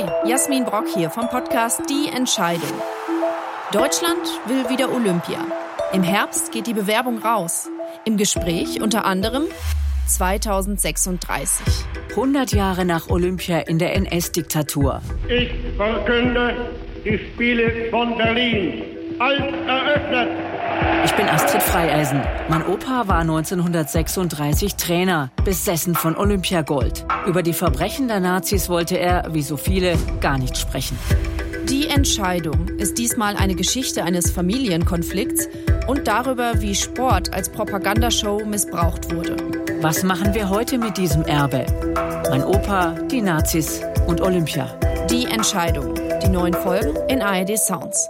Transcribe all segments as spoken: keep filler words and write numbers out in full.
Hi, Jasmin Brock hier vom Podcast Die Entscheidung. Deutschland will wieder Olympia. Im Herbst geht die Bewerbung raus. Im Gespräch unter anderem zweitausendsechsunddreißig. hundert Jahre nach Olympia in der N S-Diktatur. Ich verkünde die Spiele von Berlin als eröffnet. Ich bin Astrid Freieisen. Mein Opa war neunzehnhundertsechsunddreißig Trainer, besessen von Olympiagold. Über die Verbrechen der Nazis wollte er, wie so viele, gar nicht sprechen. Die Entscheidung ist diesmal eine Geschichte eines Familienkonflikts und darüber, wie Sport als Propagandashow missbraucht wurde. Was machen wir heute mit diesem Erbe? Mein Opa, die Nazis und Olympia. Die Entscheidung. Die neuen Folgen in A R D Sounds.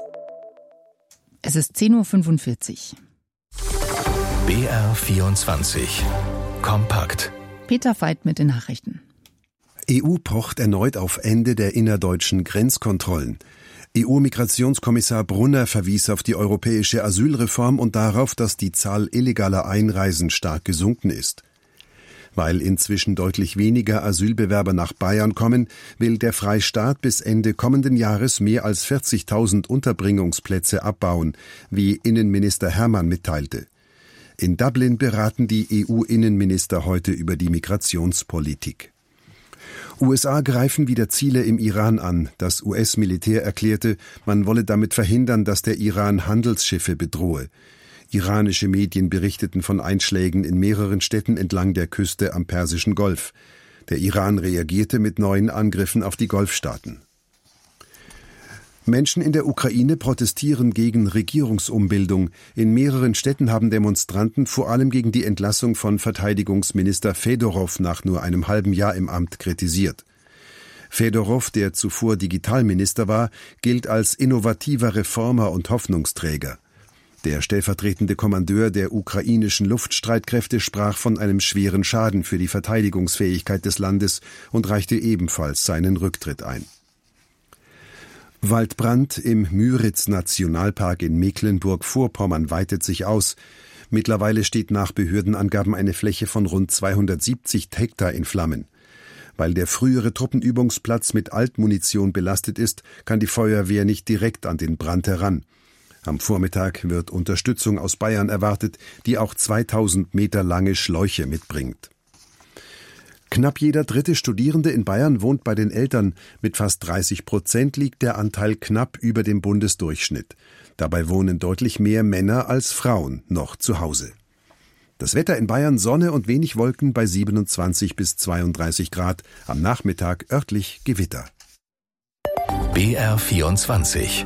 Es ist zehn Uhr fünfundvierzig. B R vierundzwanzig. Kompakt. Peter Veit mit den Nachrichten. E U pocht erneut auf Ende der innerdeutschen Grenzkontrollen. E U-Migrationskommissar Brunner verwies auf die europäische Asylreform und darauf, dass die Zahl illegaler Einreisen stark gesunken ist. Weil inzwischen deutlich weniger Asylbewerber nach Bayern kommen, will der Freistaat bis Ende kommenden Jahres mehr als vierzigtausend Unterbringungsplätze abbauen, wie Innenminister Hermann mitteilte. In Dublin beraten die E U-Innenminister heute über die Migrationspolitik. U S A greifen wieder Ziele im Iran an. Das U S-Militär erklärte, man wolle damit verhindern, dass der Iran Handelsschiffe bedrohe. Iranische Medien berichteten von Einschlägen in mehreren Städten entlang der Küste am Persischen Golf. Der Iran reagierte mit neuen Angriffen auf die Golfstaaten. Menschen in der Ukraine protestieren gegen Regierungsumbildung. In mehreren Städten haben Demonstranten vor allem gegen die Entlassung von Verteidigungsminister Fedorow nach nur einem halben Jahr im Amt kritisiert. Fedorow, der zuvor Digitalminister war, gilt als innovativer Reformer und Hoffnungsträger. Der stellvertretende Kommandeur der ukrainischen Luftstreitkräfte sprach von einem schweren Schaden für die Verteidigungsfähigkeit des Landes und reichte ebenfalls seinen Rücktritt ein. Waldbrand im Müritz-Nationalpark in Mecklenburg-Vorpommern weitet sich aus. Mittlerweile steht nach Behördenangaben eine Fläche von rund zweihundertsiebzig Hektar in Flammen. Weil der frühere Truppenübungsplatz mit Altmunition belastet ist, kann die Feuerwehr nicht direkt an den Brand heran. Am Vormittag wird Unterstützung aus Bayern erwartet, die auch zweitausend Meter lange Schläuche mitbringt. Knapp jeder dritte Studierende in Bayern wohnt bei den Eltern. Mit fast dreißig Prozent liegt der Anteil knapp über dem Bundesdurchschnitt. Dabei wohnen deutlich mehr Männer als Frauen noch zu Hause. Das Wetter in Bayern: Sonne und wenig Wolken bei siebenundzwanzig bis zweiunddreißig Grad. Am Nachmittag örtlich Gewitter. B R vierundzwanzig.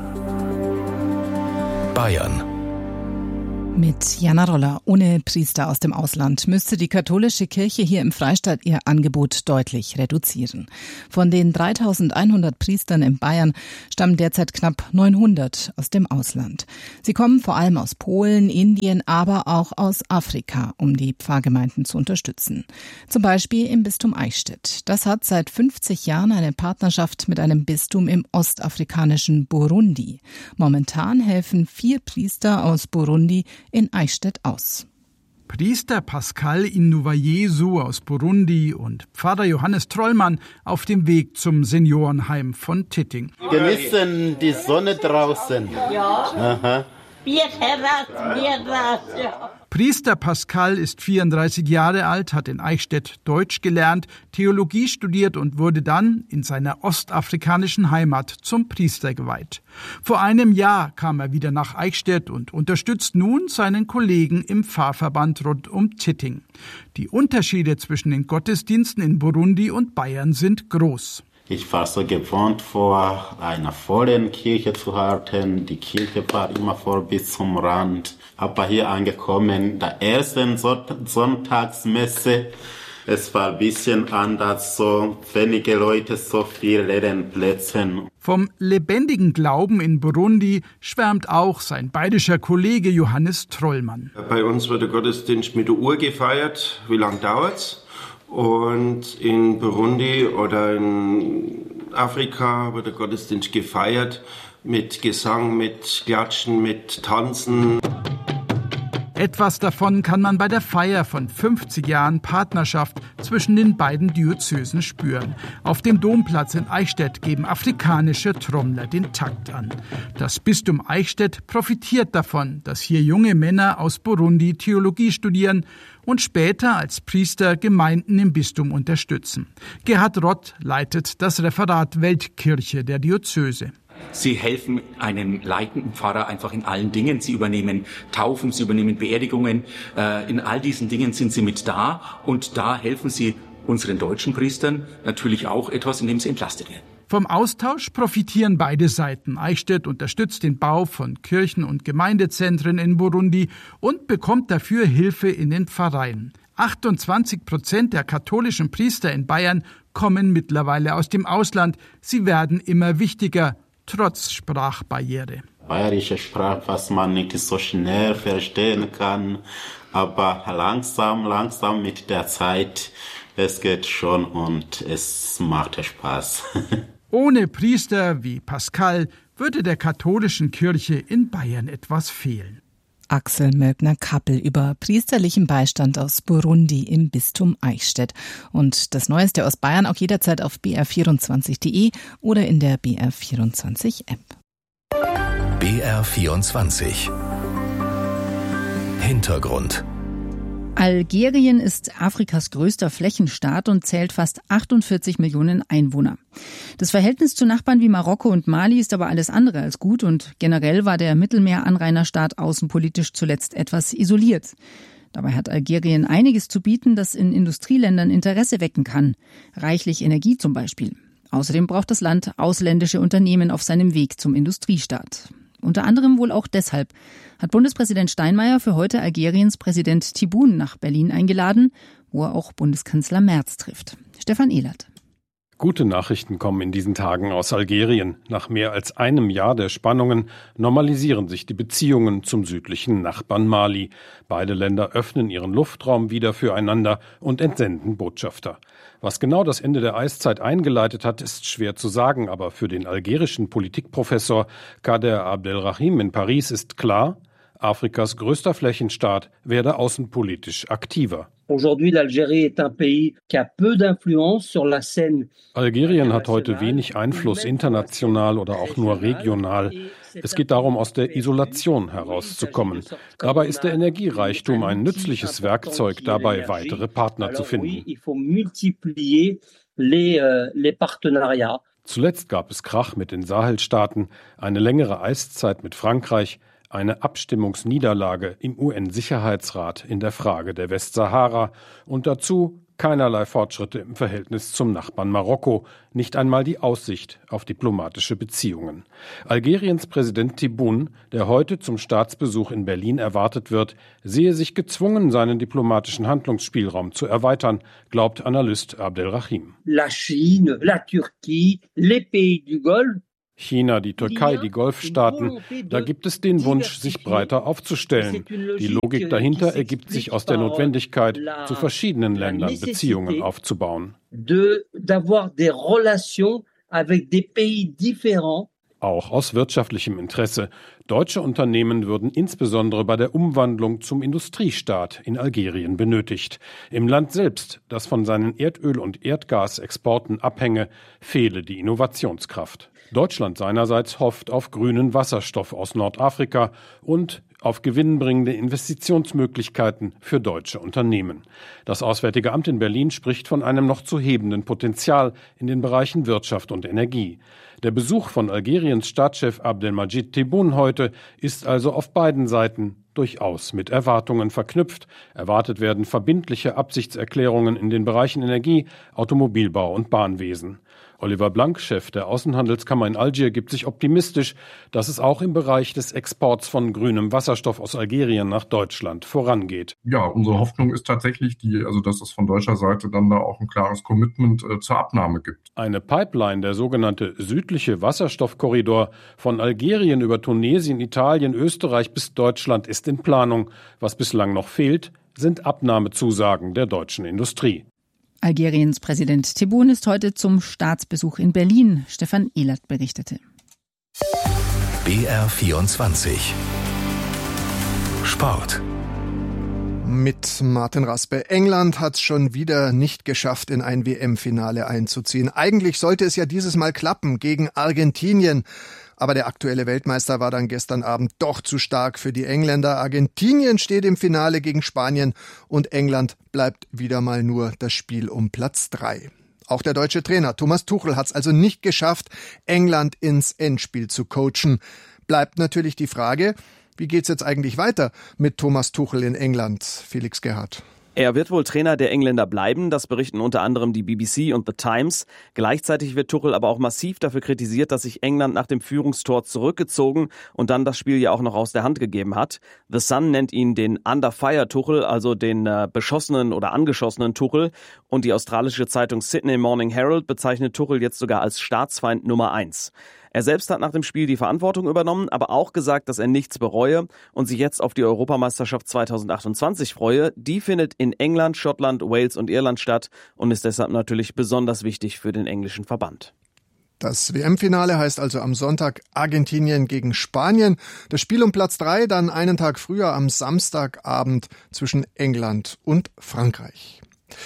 Bayern. Mit Jana Roller. Ohne Priester aus dem Ausland müsste die katholische Kirche hier im Freistaat ihr Angebot deutlich reduzieren. Von den dreitausendeinhundert Priestern in Bayern stammen derzeit knapp neunhundert aus dem Ausland. Sie kommen vor allem aus Polen, Indien, aber auch aus Afrika, um die Pfarrgemeinden zu unterstützen. Zum Beispiel im Bistum Eichstätt. Das hat seit fünfzig Jahren eine Partnerschaft mit einem Bistum im ostafrikanischen Burundi. Momentan helfen vier Priester aus Burundi in Eichstätt aus. Priester Pascal Induwayesu aus Burundi und Pfarrer Johannes Trollmann auf dem Weg zum Seniorenheim von Titting. Genießen die Sonne draußen. Ja. Aha. Bier raus, Bier raus, ja. Priester Pascal ist vierunddreißig Jahre alt, hat in Eichstätt Deutsch gelernt, Theologie studiert und wurde dann in seiner ostafrikanischen Heimat zum Priester geweiht. Vor einem Jahr kam er wieder nach Eichstätt und unterstützt nun seinen Kollegen im Pfarrverband rund um Titting. Die Unterschiede zwischen den Gottesdiensten in Burundi und Bayern sind groß. Ich war so gewohnt, vor einer vollen Kirche zu halten. Die Kirche war immer voll bis zum Rand. Aber hier angekommen, der ersten Sonntagsmesse, es war ein bisschen anders, so wenige Leute, so viele leere Plätze. Vom lebendigen Glauben in Burundi schwärmt auch sein bayerischer Kollege Johannes Trollmann. Bei uns wird der Gottesdienst mit der Uhr gefeiert. Wie lange dauert's? Und in Burundi oder in Afrika wird der Gottesdienst gefeiert mit Gesang, mit Klatschen, mit Tanzen. Etwas davon kann man bei der Feier von fünfzig Jahren Partnerschaft zwischen den beiden Diözesen spüren. Auf dem Domplatz in Eichstätt geben afrikanische Trommler den Takt an. Das Bistum Eichstätt profitiert davon, dass hier junge Männer aus Burundi Theologie studieren und später als Priester Gemeinden im Bistum unterstützen. Gerhard Rott leitet das Referat Weltkirche der Diözese. Sie helfen einem leitenden Pfarrer einfach in allen Dingen. Sie übernehmen Taufen, sie übernehmen Beerdigungen. In all diesen Dingen sind sie mit da und da helfen sie unseren deutschen Priestern natürlich auch etwas, indem sie entlastet werden. Vom Austausch profitieren beide Seiten. Eichstätt unterstützt den Bau von Kirchen- und Gemeindezentren in Burundi und bekommt dafür Hilfe in den Pfarreien. achtundzwanzig Prozent der katholischen Priester in Bayern kommen mittlerweile aus dem Ausland. Sie werden immer wichtiger, trotz Sprachbarriere. Bayerische Sprache, was man nicht so schnell verstehen kann, aber langsam, langsam mit der Zeit, es geht schon und es macht Spaß. Ohne Priester wie Pascal würde der katholischen Kirche in Bayern etwas fehlen. Axel Mölkner-Kappel über priesterlichen Beistand aus Burundi im Bistum Eichstätt. Und das Neueste aus Bayern auch jederzeit auf b r vierundzwanzig punkt d e oder in der B R vierundzwanzig App. B R vierundzwanzig Hintergrund. Algerien ist Afrikas größter Flächenstaat und zählt fast achtundvierzig Millionen Einwohner. Das Verhältnis zu Nachbarn wie Marokko und Mali ist aber alles andere als gut und generell war der Mittelmeeranrainerstaat außenpolitisch zuletzt etwas isoliert. Dabei hat Algerien einiges zu bieten, das in Industrieländern Interesse wecken kann. Reichlich Energie zum Beispiel. Außerdem braucht das Land ausländische Unternehmen auf seinem Weg zum Industriestaat. Unter anderem wohl auch deshalb hat Bundespräsident Steinmeier für heute Algeriens Präsident Tebboune nach Berlin eingeladen, wo er auch Bundeskanzler Merz trifft. Stefan Ehlert. Gute Nachrichten kommen in diesen Tagen aus Algerien. Nach mehr als einem Jahr der Spannungen normalisieren sich die Beziehungen zum südlichen Nachbarn Mali. Beide Länder öffnen ihren Luftraum wieder füreinander und entsenden Botschafter. Was genau das Ende der Eiszeit eingeleitet hat, ist schwer zu sagen, aber für den algerischen Politikprofessor Kader Abdelrahim in Paris ist klar, Afrikas größter Flächenstaat werde außenpolitisch aktiver. Algerien hat heute wenig Einfluss international oder auch nur regional. Es geht darum, aus der Isolation herauszukommen. Dabei ist der Energiereichtum ein nützliches Werkzeug, dabei weitere Partner zu finden. Zuletzt gab es Krach mit den Sahelstaaten, eine längere Eiszeit mit Frankreich, eine Abstimmungsniederlage im U N-Sicherheitsrat in der Frage der Westsahara und dazu keinerlei Fortschritte im Verhältnis zum Nachbarn Marokko, nicht einmal die Aussicht auf diplomatische Beziehungen. Algeriens Präsident Tebboune, der heute zum Staatsbesuch in Berlin erwartet wird, sehe sich gezwungen, seinen diplomatischen Handlungsspielraum zu erweitern, glaubt Analyst Abdelrahim. La Chine, la Turquie, les pays du Golfe. China, die Türkei, die Golfstaaten, da gibt es den Wunsch, sich breiter aufzustellen. Die Logik dahinter ergibt sich aus der Notwendigkeit, zu verschiedenen Ländern Beziehungen aufzubauen. Auch aus wirtschaftlichem Interesse. Deutsche Unternehmen würden insbesondere bei der Umwandlung zum Industriestaat in Algerien benötigt. Im Land selbst, das von seinen Erdöl- und Erdgasexporten abhänge, fehle die Innovationskraft. Deutschland seinerseits hofft auf grünen Wasserstoff aus Nordafrika und auf gewinnbringende Investitionsmöglichkeiten für deutsche Unternehmen. Das Auswärtige Amt in Berlin spricht von einem noch zu hebenden Potenzial in den Bereichen Wirtschaft und Energie. Der Besuch von Algeriens Staatschef Abdelmadjid Tebboune heute ist also auf beiden Seiten durchaus mit Erwartungen verknüpft. Erwartet werden verbindliche Absichtserklärungen in den Bereichen Energie, Automobilbau und Bahnwesen. Oliver Blank, Chef der Außenhandelskammer in Algier, gibt sich optimistisch, dass es auch im Bereich des Exports von grünem Wasserstoff aus Algerien nach Deutschland vorangeht. Ja, unsere Hoffnung ist tatsächlich, die, also dass es von deutscher Seite dann da auch ein klares Commitment äh, zur Abnahme gibt. Eine Pipeline, der sogenannte südliche Wasserstoffkorridor von Algerien über Tunesien, Italien, Österreich bis Deutschland ist in Planung. Was bislang noch fehlt, sind Abnahmezusagen der deutschen Industrie. Algeriens Präsident Tebboune ist heute zum Staatsbesuch in Berlin. Stefan Ehlert berichtete. B R vierundzwanzig Sport. Mit Martin Raspe. England hat es schon wieder nicht geschafft, in ein W M-Finale einzuziehen. Eigentlich sollte es ja dieses Mal klappen gegen Argentinien. Aber der aktuelle Weltmeister war dann gestern Abend doch zu stark für die Engländer. Argentinien steht im Finale gegen Spanien und England bleibt wieder mal nur das Spiel um Platz drei. Auch der deutsche Trainer Thomas Tuchel hat es also nicht geschafft, England ins Endspiel zu coachen. Bleibt natürlich die Frage, wie geht's jetzt eigentlich weiter mit Thomas Tuchel in England? Felix Gerhardt. Er wird wohl Trainer der Engländer bleiben, das berichten unter anderem die B B C und The Times. Gleichzeitig wird Tuchel aber auch massiv dafür kritisiert, dass sich England nach dem Führungstor zurückgezogen und dann das Spiel ja auch noch aus der Hand gegeben hat. The Sun nennt ihn den Under Fire Tuchel, also den äh, beschossenen oder angeschossenen Tuchel. Und die australische Zeitung Sydney Morning Herald bezeichnet Tuchel jetzt sogar als Staatsfeind Nummer eins. Er selbst hat nach dem Spiel die Verantwortung übernommen, aber auch gesagt, dass er nichts bereue und sich jetzt auf die Europameisterschaft zweitausendachtundzwanzig freue. Die findet in England, Schottland, Wales und Irland statt und ist deshalb natürlich besonders wichtig für den englischen Verband. Das W M-Finale heißt also am Sonntag Argentinien gegen Spanien. Das Spiel um Platz drei dann einen Tag früher am Samstagabend zwischen England und Frankreich.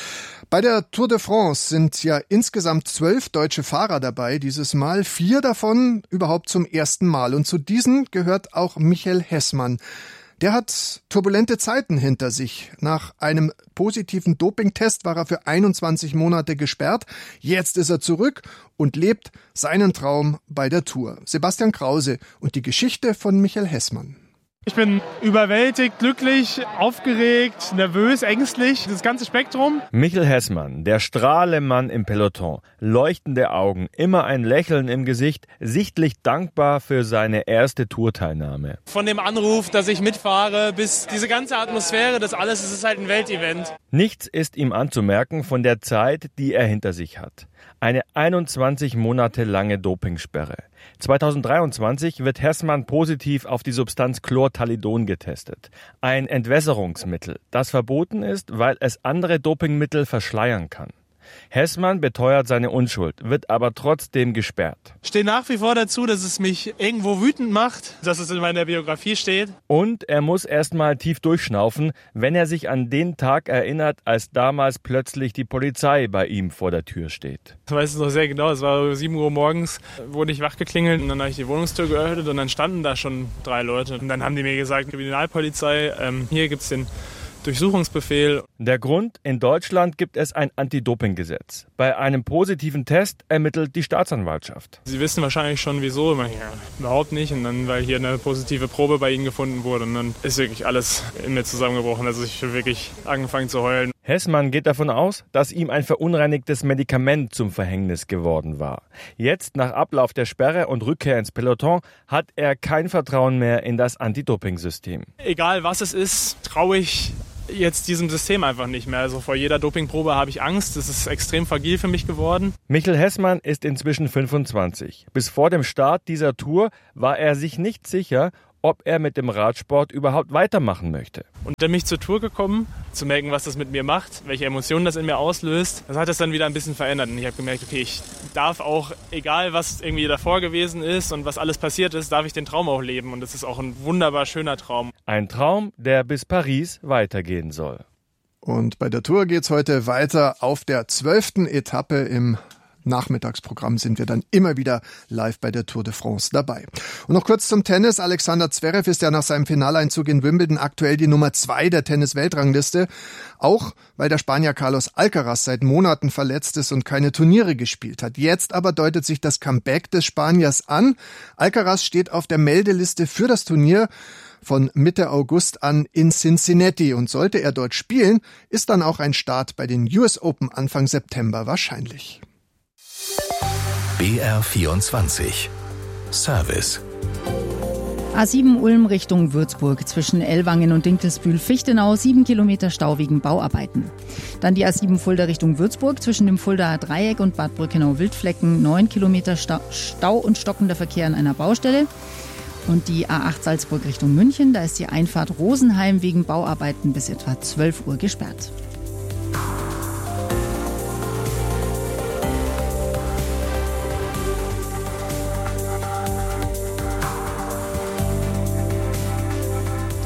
Bei der Tour de France sind ja insgesamt zwölf deutsche Fahrer dabei, dieses Mal vier davon überhaupt zum ersten Mal. Und zu diesen gehört auch Michael Hessmann. Der hat turbulente Zeiten hinter sich. Nach einem positiven Dopingtest war er für einundzwanzig Monate gesperrt. Jetzt ist er zurück und lebt seinen Traum bei der Tour. Sebastian Krause und die Geschichte von Michael Hessmann. Ich bin überwältigt, glücklich, aufgeregt, nervös, ängstlich, das ganze Spektrum. Michael Hessmann, der Strahlemann im Peloton, leuchtende Augen, immer ein Lächeln im Gesicht, sichtlich dankbar für seine erste Tourteilnahme. Von dem Anruf, dass ich mitfahre, bis diese ganze Atmosphäre, das alles, es ist halt ein Weltevent. Nichts ist ihm anzumerken von der Zeit, die er hinter sich hat. Eine einundzwanzig Monate lange Dopingsperre. zweitausenddreiundzwanzig wird Hessmann positiv auf die Substanz Chlortalidon getestet. Ein Entwässerungsmittel, das verboten ist, weil es andere Dopingmittel verschleiern kann. Hessmann beteuert seine Unschuld, wird aber trotzdem gesperrt. Ich stehe nach wie vor dazu, dass es mich irgendwo wütend macht, dass es in meiner Biografie steht. Und er muss erstmal tief durchschnaufen, wenn er sich an den Tag erinnert, als damals plötzlich die Polizei bei ihm vor der Tür steht. Ich weiß es noch sehr genau, es war sieben Uhr morgens, wurde ich wachgeklingelt und dann habe ich die Wohnungstür geöffnet und dann standen da schon drei Leute. Und dann haben die mir gesagt, Kriminalpolizei, ähm, hier gibt's den Durchsuchungsbefehl. Der Grund, in Deutschland gibt es ein Anti-Doping-Gesetz. Bei einem positiven Test ermittelt die Staatsanwaltschaft. Sie wissen wahrscheinlich schon wieso. Ja, überhaupt nicht. Und dann, weil hier eine positive Probe bei Ihnen gefunden wurde. Und dann ist wirklich alles in mir zusammengebrochen. Also ich habe wirklich angefangen zu heulen. Hessmann geht davon aus, dass ihm ein verunreinigtes Medikament zum Verhängnis geworden war. Jetzt, nach Ablauf der Sperre und Rückkehr ins Peloton, hat er kein Vertrauen mehr in das Anti-Doping-System. Egal was es ist, traue ich jetzt diesem System einfach nicht mehr. Also vor jeder Dopingprobe habe ich Angst. Es ist extrem fragil für mich geworden. Michael Hessmann ist inzwischen fünfundzwanzig. Bis vor dem Start dieser Tour war er sich nicht sicher, ob er mit dem Radsport überhaupt weitermachen möchte. Und dann bin ich zur Tour gekommen, zu merken, was das mit mir macht, welche Emotionen das in mir auslöst. Das hat das dann wieder ein bisschen verändert. Und ich habe gemerkt, okay, ich darf auch, egal was irgendwie davor gewesen ist und was alles passiert ist, darf ich den Traum auch leben. Und das ist auch ein wunderbar schöner Traum. Ein Traum, der bis Paris weitergehen soll. Und bei der Tour geht's heute weiter. Auf der zwölften Etappe im Nachmittagsprogramm sind wir dann immer wieder live bei der Tour de France dabei. Und noch kurz zum Tennis. Alexander Zverev ist ja nach seinem Finaleinzug in Wimbledon aktuell die Nummer zwei der Tennis-Weltrangliste. Auch weil der Spanier Carlos Alcaraz seit Monaten verletzt ist und keine Turniere gespielt hat. Jetzt aber deutet sich das Comeback des Spaniers an. Alcaraz steht auf der Meldeliste für das Turnier von Mitte August an in Cincinnati. Und sollte er dort spielen, ist dann auch ein Start bei den U S Open Anfang September wahrscheinlich. B R vierundzwanzig Service. A sieben Ulm Richtung Würzburg zwischen Ellwangen und Dinkelsbühl-Fichtenau, sieben Kilometer Stau wegen Bauarbeiten. Dann die A sieben Fulda Richtung Würzburg zwischen dem Fuldaer Dreieck und Bad Brückenau-Wildflecken, neun Kilometer Stau und stockender Verkehr an einer Baustelle. Und die A acht Salzburg Richtung München, da ist die Einfahrt Rosenheim wegen Bauarbeiten bis etwa zwölf Uhr gesperrt.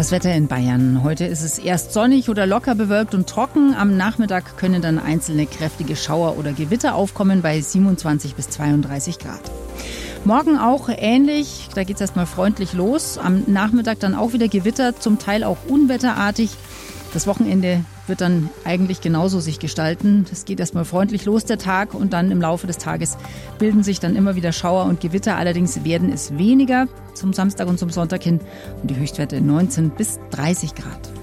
Das Wetter in Bayern. Heute ist es erst sonnig oder locker bewölkt und trocken. Am Nachmittag können dann einzelne kräftige Schauer oder Gewitter aufkommen bei siebenundzwanzig bis zweiunddreißig Grad. Morgen auch ähnlich. Da geht es erstmal freundlich los. Am Nachmittag dann auch wieder Gewitter, zum Teil auch unwetterartig. Das Wochenende wird dann eigentlich genauso sich gestalten. Es geht erstmal freundlich los, der Tag, und dann im Laufe des Tages bilden sich dann immer wieder Schauer und Gewitter. Allerdings werden es weniger zum Samstag und zum Sonntag hin und die Höchstwerte neunzehn bis dreißig Grad.